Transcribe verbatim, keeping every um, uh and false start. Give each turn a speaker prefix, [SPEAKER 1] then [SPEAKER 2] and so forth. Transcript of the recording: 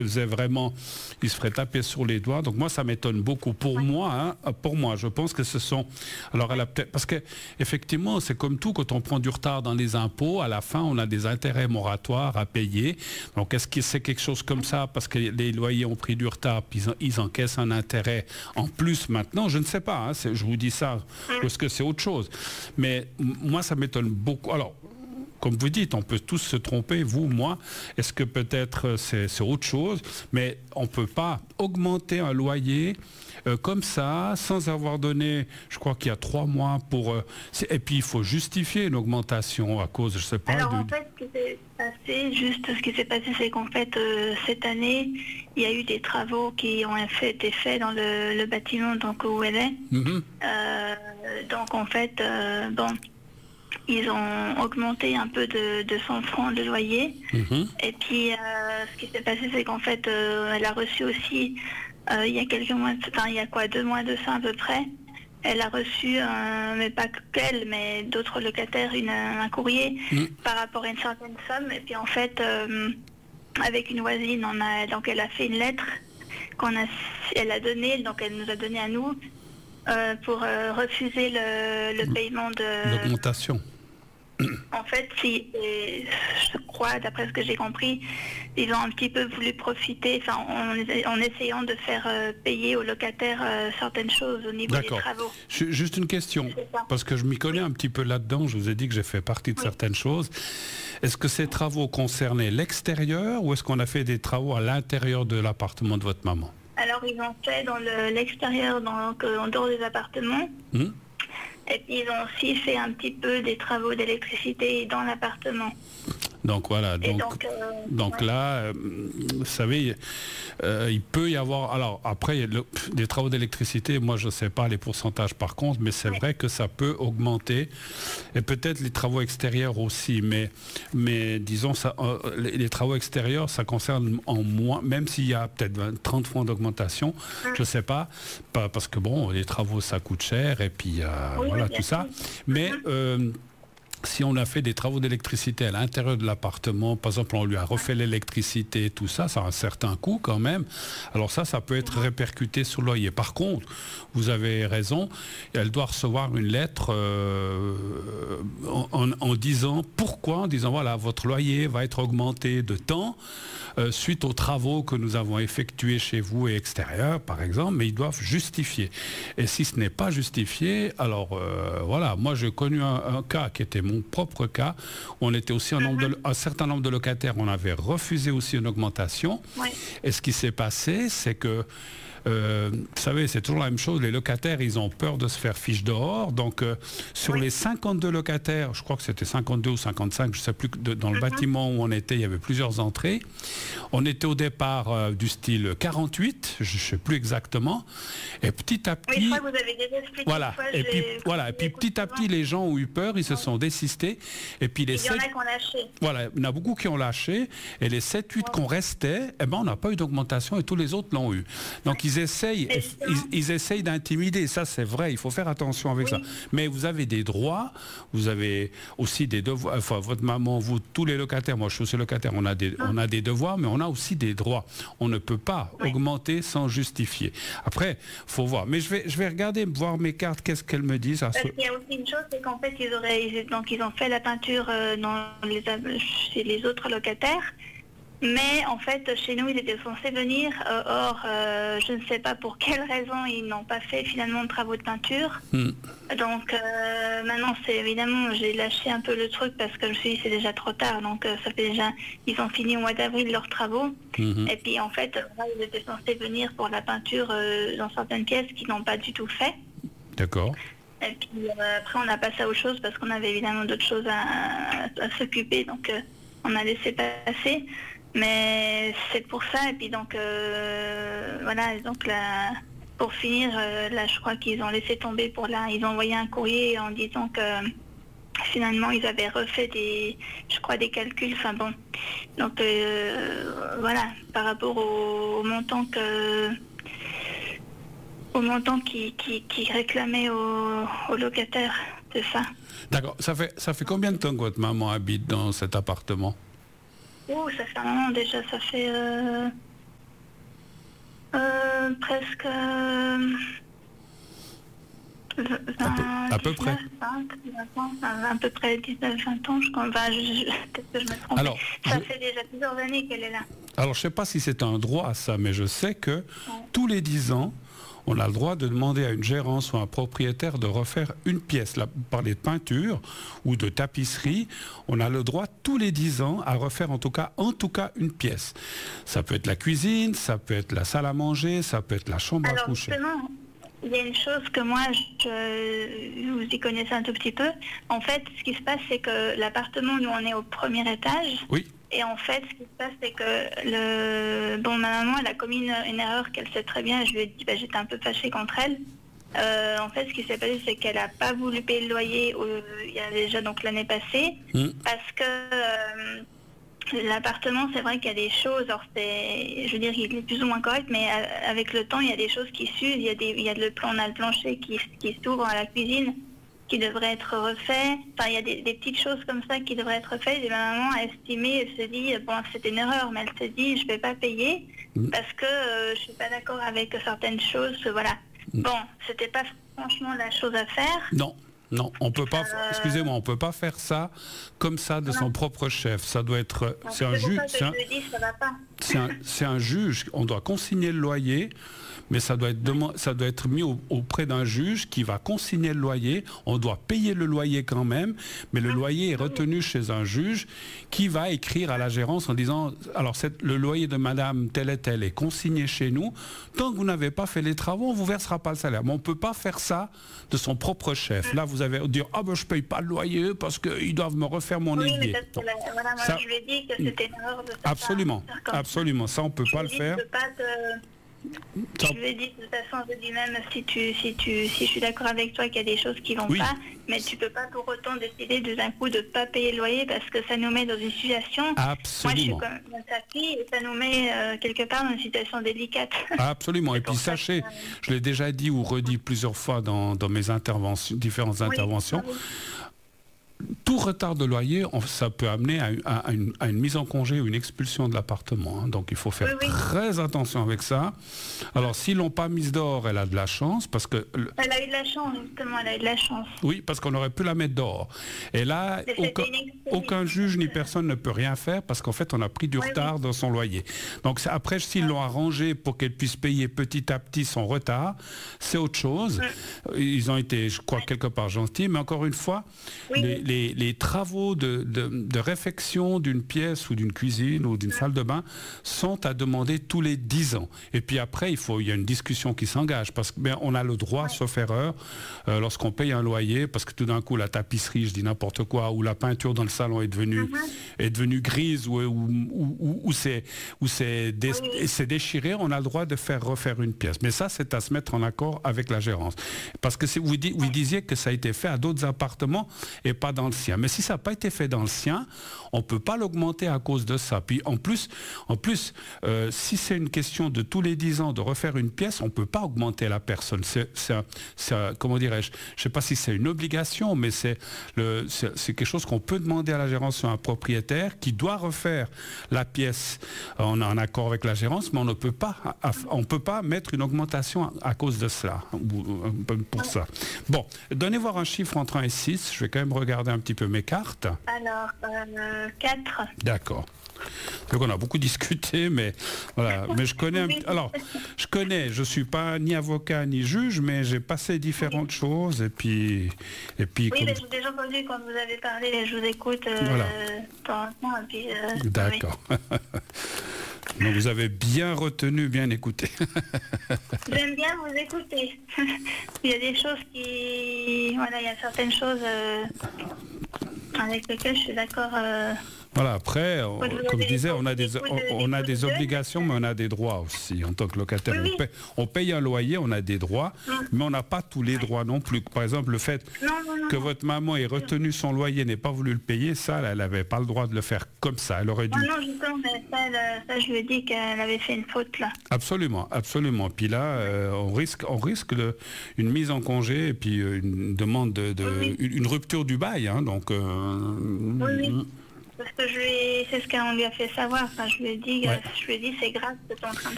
[SPEAKER 1] faisait vraiment, il se ferait taper sur les doigts. Donc moi, ça m'étonne beaucoup. Pour ouais. moi, hein, pour moi, je pense que ce sont... Alors, elle a peut-être... Parce que effectivement, c'est comme tout, quand on prend du retard dans les impôts, à la fin, on a des intérêts moratoires à payer. Donc, est-ce que c'est quelque chose comme ça, parce que les loyers ont pris du retard, puis ils, ils encaissent un intérêt en plus maintenant? Je ne sais pas. Hein, je vous dis ça parce que c'est autre chose. Mais moi, ça m'étonne beaucoup. Alors, comme vous dites, on peut tous se tromper, vous, moi. Est-ce que peut-être c'est, c'est autre chose? Mais on ne peut pas augmenter un loyer euh, comme ça, sans avoir donné, je crois qu'il y a trois mois pour... Euh, et puis, il faut justifier une augmentation à cause, je ne sais pas...
[SPEAKER 2] Alors,
[SPEAKER 1] de...
[SPEAKER 2] en fait, ce qui s'est passé, juste ce qui s'est passé, c'est qu'en fait, euh, cette année, il y a eu des travaux qui ont fait, été faits dans le, le bâtiment donc, où elle est. Mm-hmm. Euh, donc, en fait, euh, bon... Ils ont augmenté un peu de, de cent francs le loyer. Mmh. Et puis, euh, ce qui s'est passé, c'est qu'en fait, euh, elle a reçu aussi, euh, il y a quelques mois, enfin, il y a quoi, deux mois de ça à peu près, elle a reçu, euh, mais pas qu'elle, mais d'autres locataires, une, un courrier mmh. par rapport à une certaine somme. Et puis, en fait, euh, avec une voisine, on a, donc elle a fait une lettre qu'on a, elle a donnée, donc elle nous a donné à nous, Euh, pour euh, refuser le, le paiement de...
[SPEAKER 1] L'augmentation.
[SPEAKER 2] En fait, si, et je crois, d'après ce que j'ai compris, ils ont un petit peu voulu profiter, enfin, en, en essayant de faire euh, payer aux locataires euh, certaines choses au niveau
[SPEAKER 1] D'accord.
[SPEAKER 2] des travaux.
[SPEAKER 1] Juste une question, parce que je m'y connais un petit peu là-dedans, je vous ai dit que j'ai fait partie de oui. certaines choses. Est-ce que ces travaux concernaient l'extérieur ou est-ce qu'on a fait des travaux à l'intérieur de l'appartement de votre maman ?
[SPEAKER 2] Alors, ils ont fait dans le, l'extérieur, donc, euh, en dehors des appartements. Mmh. Et puis, ils ont aussi fait un petit peu des travaux d'électricité dans l'appartement.
[SPEAKER 1] Donc voilà, donc, donc, euh, donc ouais. là, euh, vous savez, euh, il peut y avoir... Alors après, il y a le, des travaux d'électricité, moi je ne sais pas les pourcentages par contre, mais c'est ouais. vrai que ça peut augmenter. Et peut-être les travaux extérieurs aussi, mais, mais disons, ça, euh, les, les travaux extérieurs, ça concerne en moins, même s'il y a peut-être vingt, trente francs d'augmentation, ouais. je ne sais pas, pas, parce que bon, les travaux ça coûte cher, et puis euh, oui, voilà tout ça. Mais... Euh, si on a fait des travaux d'électricité à l'intérieur de l'appartement, par exemple on lui a refait l'électricité, tout ça, ça a un certain coût quand même. Alors ça, ça peut être répercuté sur le loyer. Par contre, vous avez raison, elle doit recevoir une lettre euh, en, en, en disant pourquoi, en disant voilà, votre loyer va être augmenté de temps euh, suite aux travaux que nous avons effectués chez vous et extérieur, par exemple, mais ils doivent justifier. Et si ce n'est pas justifié, alors euh, voilà, moi j'ai connu un, un cas qui était mon propre cas, où on était aussi un, nombre de, un certain nombre de locataires, on avait refusé aussi une augmentation. Oui. Et ce qui s'est passé, c'est que Euh, vous savez, c'est toujours la même chose. Les locataires, ils ont peur de se faire fiche dehors. Donc, euh, sur oui. les cinquante-deux locataires, je crois que c'était cinquante-deux ou cinquante-cinq, je ne sais plus, de, dans le mm-hmm. bâtiment où on était, il y avait plusieurs entrées. On était au départ euh, du style quarante-huit, je ne sais plus exactement. Et petit à petit...
[SPEAKER 2] Oui, je crois que vous avez déjà expliqué.
[SPEAKER 1] Voilà.
[SPEAKER 2] Fois,
[SPEAKER 1] et puis, voilà. Et puis petit à petit, les gens ont eu peur, ils se sont désistés. Et puis les
[SPEAKER 2] il y en a qui ont lâché.
[SPEAKER 1] Voilà, il y en a beaucoup qui ont lâché. Et les sept huit ouais. qu'on restait, eh ben, on n'a pas eu d'augmentation et tous les autres l'ont eu. Donc, ils essayent, ils, ils essayent d'intimider. Ça, c'est vrai, il faut faire attention avec oui. ça. Mais vous avez des droits, vous avez aussi des devoirs. Enfin, votre maman, vous, tous les locataires, moi je suis aussi locataire, on a des, ah. on a des devoirs, mais on a aussi des droits. On ne peut pas oui. augmenter sans justifier. Après, il faut voir. Mais je vais, je vais regarder, voir mes cartes, qu'est-ce qu'elles me disent.
[SPEAKER 2] Parce qu'il y a aussi une chose, c'est qu'en fait, ils, auraient, ils, donc, ils ont fait la peinture euh, dans les, chez les autres locataires. Mais en fait, chez nous, ils étaient censés venir. Euh, or, euh, je ne sais pas pour quelle raison ils n'ont pas fait finalement de travaux de peinture. Mm. Donc euh, maintenant, c'est évidemment, j'ai lâché un peu le truc parce que je me suis dit c'est déjà trop tard. Donc euh, ça fait déjà, ils ont fini au mois d'avril leurs travaux. Mm-hmm. Et puis en fait, là, ils étaient censés venir pour la peinture euh, dans certaines pièces qu'ils n'ont pas du tout fait.
[SPEAKER 1] D'accord.
[SPEAKER 2] Et puis euh, après, on a passé à autre chose parce qu'on avait évidemment d'autres choses à, à, à s'occuper. Donc euh, on a laissé passer. Mais c'est pour ça, et puis donc, euh, voilà, donc là, pour finir, euh, là, je crois qu'ils ont laissé tomber pour là, ils ont envoyé un courrier en disant que finalement, ils avaient refait des, je crois, des calculs, enfin bon. Donc, euh, voilà, par rapport au, au montant que, au montant qui, qui, qui réclamait aux, aux locataires, c'est ça.
[SPEAKER 1] D'accord, ça fait, ça fait combien de temps que votre maman habite dans cet appartement ?
[SPEAKER 2] Oh, ça fait un moment déjà, ça fait... Euh, presque... Euh, vingt,
[SPEAKER 1] à peu, à peu près.
[SPEAKER 2] vingt, vingt ans, à peu près dix-neuf vingt ans, je crois. Enfin, je, je, peut-être que je me trompe. Alors, ça je... fait déjà plusieurs années qu'elle est là.
[SPEAKER 1] Alors, je ne sais pas si c'est un droit à ça, mais je sais que ouais. tous les dix ans, on a le droit de demander à une gérance ou à un propriétaire de refaire une pièce. Là, parler de peinture ou de tapisserie, on a le droit tous les dix ans à refaire en tout cas, en tout cas une pièce. Ça peut être la cuisine, ça peut être la salle à manger, ça peut être la chambre
[SPEAKER 2] Alors,
[SPEAKER 1] à coucher.
[SPEAKER 2] Justement, il y a une chose que moi, je, vous y connaissez un tout petit peu. En fait, ce qui se passe, c'est que l'appartement, nous, on est au premier étage.
[SPEAKER 1] Oui.
[SPEAKER 2] Et en fait, ce qui se passe, c'est que le... bon, ma maman, elle a commis une, une erreur qu'elle sait très bien. Je lui ai dit, bah, j'étais un peu fâchée contre elle. Euh, en fait, ce qui s'est passé, c'est qu'elle n'a pas voulu payer le loyer euh, il y a déjà donc l'année passée. Mmh. Parce que euh, l'appartement, c'est vrai qu'il y a des choses, alors c'est, je veux dire, il est plus ou moins correct, mais avec le temps, il y a des choses qui s'usent. Il y a, des, il y a le plan, on a le plancher qui, qui s'ouvre à la cuisine, qui devrait être refait. Enfin, il y a des, des petites choses comme ça qui devraient être faites. Et ma maman a estimé, elle se dit, bon, c'était une erreur, mais elle se dit, je ne vais pas payer mmh. parce que euh, je ne suis pas d'accord avec certaines choses. Voilà. Mmh. Bon, c'était pas franchement la chose à faire.
[SPEAKER 1] Non. Non, on peut pas. Euh... Excusez-moi, on peut pas faire ça comme ça de non. son propre chef. Ça doit être.
[SPEAKER 2] Non,
[SPEAKER 1] c'est un juge. C'est un,
[SPEAKER 2] un,
[SPEAKER 1] c'est un juge. On doit consigner le loyer, mais ça doit être demand... ça doit être mis au, auprès d'un juge qui va consigner le loyer. On doit payer le loyer quand même, mais le loyer est retenu chez un juge qui va écrire à la gérance en disant alors c'est, le loyer de Madame telle et telle est consigné chez nous. Tant que vous n'avez pas fait les travaux, on vous versera pas le salaire. Mais on peut pas faire ça de son propre chef. Là, vous avez dire ah ben je paye pas le loyer parce qu'ils doivent me refaire mon
[SPEAKER 2] oui,
[SPEAKER 1] évier.
[SPEAKER 2] Bon. La, voilà, moi, ça, je lui ai dit que c'était une erreur de
[SPEAKER 1] absolument, absolument. Ça on peut je pas le faire.
[SPEAKER 2] Pas te... Je lui ai dit de toute façon, je dis même si tu, si tu, si je suis d'accord avec toi qu'il y a des choses qui vont oui. pas, mais tu peux pas pour autant décider de d'un coup de pas payer le loyer parce que ça nous met dans une situation.
[SPEAKER 1] Absolumoi.
[SPEAKER 2] Moi, je suis comme sa fille et ça nous met euh, quelque part dans une situation délicate.
[SPEAKER 1] Absolument. Et puis sachez, je l'ai déjà dit ou redit plusieurs fois dans, dans mes interventions, différentes oui. interventions. Oui. Tout retard de loyer, on, ça peut amener à, à, à, une, à une mise en congé ou une expulsion de l'appartement. Hein. Donc il faut faire oui, oui. très attention avec ça. Alors s'ils l'ont pas mise dehors, elle a de la chance parce que... Le...
[SPEAKER 2] Elle a eu de la chance, justement, elle a eu de la chance.
[SPEAKER 1] Oui, parce qu'on aurait pu la mettre dehors. Et là, aucun, aucun juge ni personne ne peut rien faire parce qu'en fait, on a pris du oui, retard oui. dans son loyer. Donc après, s'ils l'ont arrangé pour qu'elle puisse payer petit à petit son retard, c'est autre chose. Oui. Ils ont été, je crois, quelque part gentils, mais encore une fois, oui. les, Les, les travaux de, de, de réfection d'une pièce ou d'une cuisine ou d'une salle de bain sont à demander tous les dix ans. Et puis après, il, faut, il y a une discussion qui s'engage parce qu'on a le droit, sauf erreur, euh, lorsqu'on paye un loyer, parce que tout d'un coup, la tapisserie, je dis n'importe quoi, ou la peinture dans le salon est devenue, est devenue grise ou, ou, ou, ou c'est, ou c'est, dé, c'est déchiré, on a le droit de faire refaire une pièce. Mais ça, c'est à se mettre en accord avec la gérance. Parce que vous, dis, vous disiez que ça a été fait à d'autres appartements et pas dans le sien. Mais si ça n'a pas été fait dans le sien, on ne peut pas l'augmenter à cause de ça. Puis en plus, en plus euh, si c'est une question de tous les dix ans de refaire une pièce, on ne peut pas augmenter la personne. C'est, c'est, c'est comment dirais-je, je ne sais pas si c'est une obligation, mais c'est, le, c'est, c'est quelque chose qu'on peut demander à la gérance ou à un propriétaire qui doit refaire la pièce en, en accord avec la gérance, mais on ne peut pas, on peut pas mettre une augmentation à, à cause de cela, pour ça. Bon, donnez voir un chiffre entre un et six, je vais quand même regarder un petit peu mes cartes.
[SPEAKER 2] Alors, euh, quatre.
[SPEAKER 1] D'accord. Donc on a beaucoup discuté, mais voilà. Mais je connais. Un... Alors, je connais. Je suis pas ni avocat ni juge, mais j'ai passé différentes oui. choses et puis et puis.
[SPEAKER 2] Oui, comme... mais j'ai déjà entendu quand vous avez parlé. Je vous écoute. Euh,
[SPEAKER 1] voilà.
[SPEAKER 2] Temps, et puis, euh,
[SPEAKER 1] d'accord. Oui. Donc vous avez bien retenu, bien écouté.
[SPEAKER 2] J'aime bien vous écouter. Il y a des choses qui... Voilà, il y a certaines choses euh, avec lesquelles je suis d'accord... Euh...
[SPEAKER 1] Voilà, après, on, comme je disais, on a des, on, on a des obligations, mais on a des droits aussi en tant que locataire. Oui, oui. On, paye, on paye un loyer, on a des droits, non. mais on n'a pas tous les droits non plus. Par exemple, le fait
[SPEAKER 2] non, non, non,
[SPEAKER 1] que
[SPEAKER 2] non.
[SPEAKER 1] votre maman ait retenu son loyer, n'ait pas voulu le payer, ça, elle n'avait pas le droit de le faire comme ça. Elle aurait dû...
[SPEAKER 2] Non, non, justement, ça, ça, je lui ai dit qu'elle avait fait une faute là.
[SPEAKER 1] Absolument, absolument. Puis là, euh, on risque, on risque de, une mise en congé et puis une demande de, de oui. une, une rupture du bail. Hein, donc, euh,
[SPEAKER 2] oui, oui. Parce que je lui ai, c'est ce qu'on lui a fait savoir. Enfin, je lui ai dit, ouais. je lui ai dit, c'est grave ce que tu es en train de